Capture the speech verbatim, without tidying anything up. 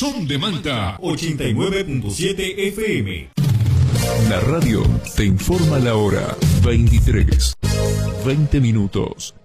Son de Manta ochenta y nueve punto siete F M. La radio te informa la hora. veintitrés, veinte minutos.